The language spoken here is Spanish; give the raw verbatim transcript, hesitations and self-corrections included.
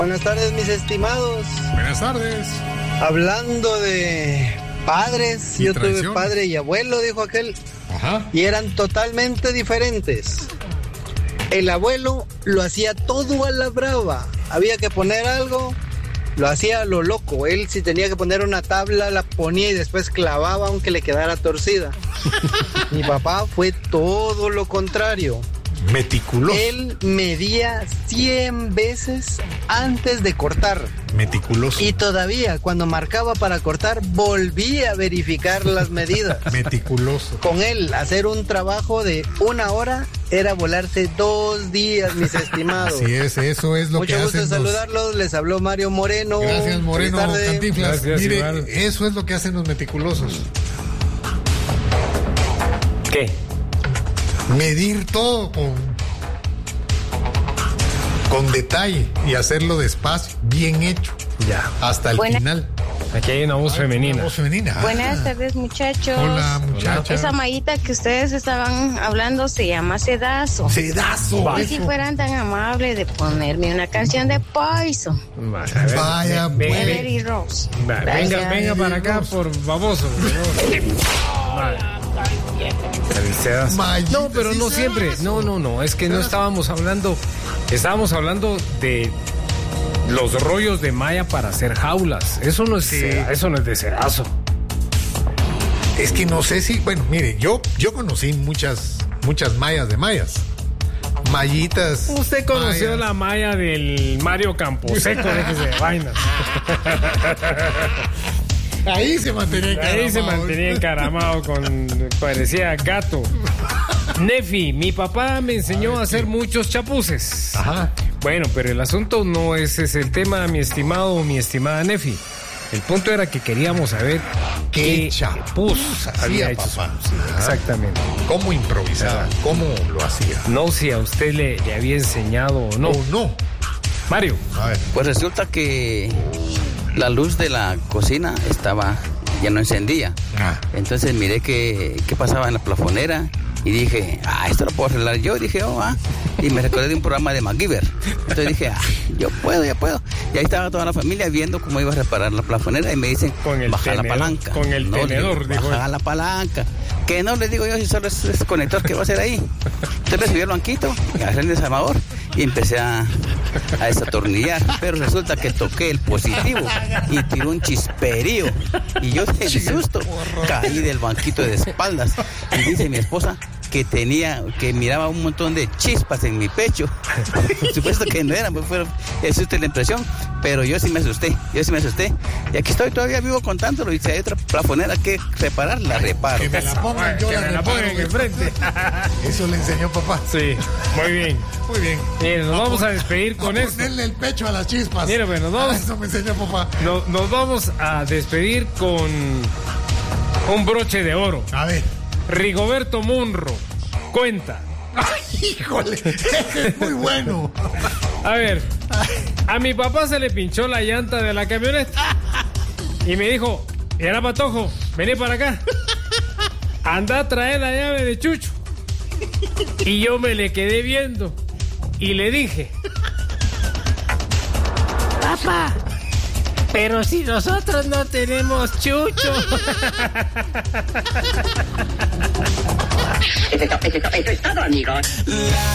Buenas tardes, mis estimados. Buenas tardes. Hablando de padres, yo tuve padre y abuelo, dijo aquel. Ajá. Y eran totalmente diferentes. El abuelo lo hacía todo a la brava. Había que poner algo, lo hacía a lo loco. Él, si tenía que poner una tabla, la ponía y después clavaba aunque le quedara torcida. Mi papá fue todo lo contrario. Meticuloso. Él medía cien veces antes de cortar. Meticuloso. Y todavía, cuando marcaba para cortar, volvía a verificar las medidas. Meticuloso. Con él, hacer un trabajo de una hora era volarse dos días, mis estimados. Así es, eso es lo Mucho que hacen. Mucho gusto los... saludarlos, les habló Mario Moreno. Gracias, Moreno Cantinflas. Gracias, Mire, igual. Eso es lo que hacen los meticulosos. ¿Qué? Medir todo con, con detalle y hacerlo despacio, bien hecho. Ya. Hasta el Buena. final. Aquí hay una voz femenina. Una voz femenina. Buenas Ah. tardes, muchachos. Hola, muchacha. Esa mallita que ustedes estaban hablando se llama Sedazo. Sedazo. Y si fueran tan amables de ponerme una canción de Poison. Vale, a ver, Vaya, ven, ven, bueno. ven. Mary Rose. Vale, venga, Gracias. venga para acá por baboso. ¿no? Vale. Sedas. Mallita, No, pero sí, no sedazo. siempre. No, no, no. Es que no estábamos hablando. Estábamos hablando de los rollos de malla para hacer jaulas. Eso no es, Sí. seda- eso no es de sedazo. Es que no sé si, bueno, mire, yo, yo conocí muchas, muchas mallas de mallas. Mallitas. Usted conoció mallas. la malla del Mario Camposeco, déjese de vainas. Ahí se mantenía encaramado. Ahí se mantenía encaramado con, parecía gato. Nefi, mi papá me enseñó a hacer muchos chapuces. Ajá. Bueno, pero el asunto no ese es el tema, mi estimado o mi estimada Nefi. El punto era que queríamos saber ¿Qué qué chapuz hacía, había hecho. papá? Sí, Ajá. exactamente. ¿Cómo improvisaba? ¿Cómo lo hacía? No si a usted le, le había enseñado o no. ¿O no? Mario. A ver. Pues resulta que la luz de la cocina estaba, ya no encendía. Ah. Entonces miré que, qué pasaba en la plafonera y dije, ah, esto lo puedo arreglar yo. Dije, oh, ah. Y me recordé de un programa de MacGyver. Entonces dije, ah, yo puedo, yo puedo. Y ahí estaba toda la familia viendo cómo iba a reparar la plafonera y me dicen, Con el baja la tenedor, palanca. con el No, le tenedor, digo, dijo baja él. la palanca. Que no, les digo yo, si solo es ese conector que va a hacer ahí. Entonces me subí al banquito, y agarré el desarmador y empecé a, a desatornillar. Pero resulta que toqué el positivo y tiró un chisperío. Y yo de susto caí del banquito de espaldas. Y dice mi esposa que tenía, que miraba un montón de chispas en mi pecho. Por supuesto que no era, pues fue el susto y la impresión. Pero yo sí me asusté, yo sí me asusté. Y aquí estoy todavía vivo contándolo. Y si hay otra plafonera que reparar, la reparo. Que me la pongan, yo Que la me la reparo, pongan güey. enfrente. Eso le enseñó papá. Sí, muy bien. Muy bien. Miren, nos A vamos pon- a despedir con a esto. ponerle el pecho a las chispas. Mira, pues, nos vamos- Ah, eso me enseñó papá. No- nos vamos a despedir con un broche de oro. A ver. Rigoberto Munro cuenta. Ay, híjole. Ese es muy bueno. A ver, a mi papá se le pinchó la llanta de la camioneta y me dijo, era Patojo, vení para acá. Anda a traer la llave de Chucho. Y yo me le quedé viendo y le dije, papá, pero si nosotros no tenemos Chucho. Eso es todo, amigos.